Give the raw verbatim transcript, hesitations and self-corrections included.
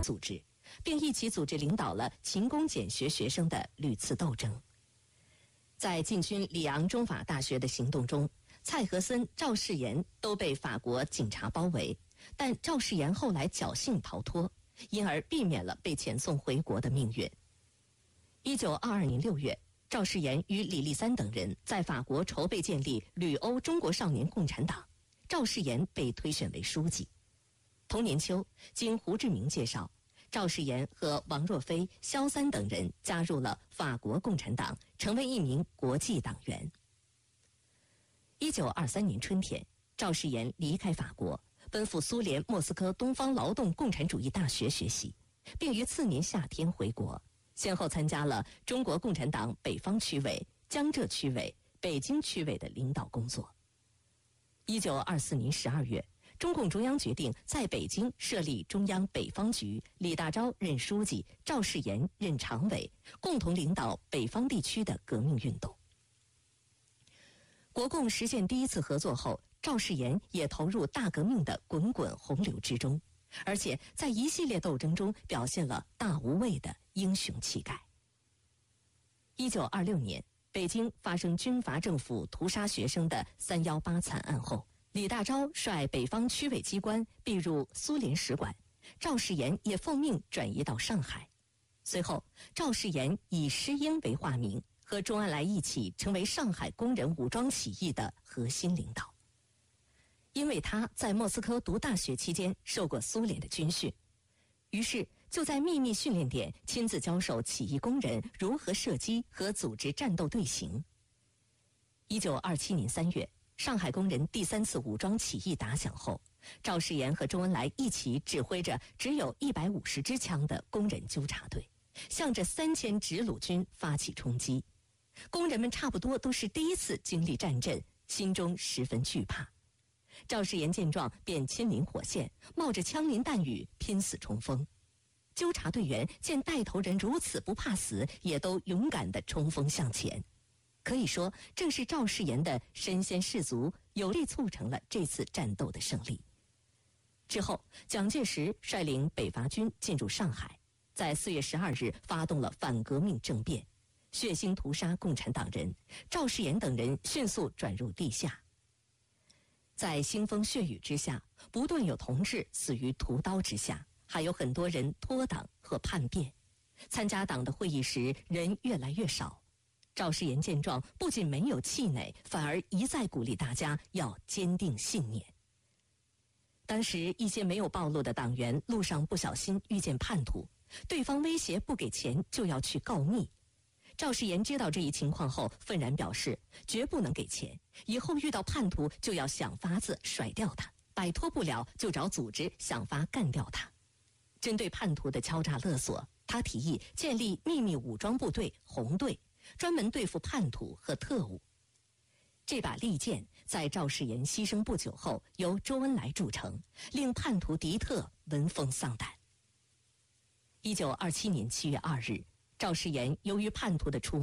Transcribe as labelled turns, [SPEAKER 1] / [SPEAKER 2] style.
[SPEAKER 1] 组织，并一起组织领导了勤工俭学学生的屡次斗争。在进军里昂中法大学的行动中，蔡和森、赵世炎都被法国警察包围，但赵世炎后来侥幸逃脱，因而避免了被遣送回国的命运。一九二二年六月，赵世炎与李立三等人在法国筹备建立旅欧中国少年共产党，赵世炎被推选为书记。同年秋，经胡志明介绍，赵世炎和王若飞、萧三等人加入了法国共产党，成为一名国际党员。一九二三年春天，赵世炎离开法国，奔赴苏联莫斯科东方劳动共产主义大学学习，并于次年夏天回国，先后参加了中国共产党北方区委、江浙区委、北京区委的领导工作。一九二四年十二月，中共中央决定在北京设立中央北方局，李大钊任书记，赵世炎任常委，共同领导北方地区的革命运动。国共实现第一次合作后，赵世炎也投入大革命的滚滚洪流之中，而且在一系列斗争中表现了大无畏的英雄气概。一九二六年，北京发生军阀政府屠杀学生的三幺八惨案后，李大钊率北方区委机关避入苏联使馆，赵世炎也奉命转移到上海。随后，赵世炎以施英为化名，和周恩来一起成为上海工人武装起义的核心领导。因为他在莫斯科读大学期间受过苏联的军训，于是就在秘密训练点亲自教授起义工人如何射击和组织战斗队形。一九二七年三月，上海工人第三次武装起义打响后，赵世炎和周恩来一起指挥着只有一百五十支枪的工人纠察队，向着三千直鲁军发起冲击。工人们差不多都是第一次经历战阵，心中十分惧怕。赵世炎见状便亲临火线，冒着枪林弹雨拼死冲锋。纠察队员见带头人如此不怕死，也都勇敢地冲锋向前。可以说，正是赵世炎的身先士卒，有力促成了这次战斗的胜利。之后，蒋介石率领北伐军进入上海，在四月十二日发动了反革命政变，血腥屠杀共产党人，赵世炎等人迅速转入地下。在腥风血雨之下，不断有同志死于屠刀之下，还有很多人脱党和叛变。参加党的会议时，人越来越少。赵世炎见状，不仅没有气馁，反而一再鼓励大家要坚定信念。当时一些没有暴露的党员路上不小心遇见叛徒，对方威胁不给钱就要去告密。赵世炎知道这一情况后，愤然表示绝不能给钱，以后遇到叛徒就要想法子甩掉他，摆脱不了就找组织想法干掉他。针对叛徒的敲诈勒索，他提议建立秘密武装部队红队，专门对付叛徒和特务。这把利剑在赵世炎牺牲不久后由周恩来铸成，令叛徒敌特闻风丧胆。一九二七年七月二日，赵世炎由于叛徒的出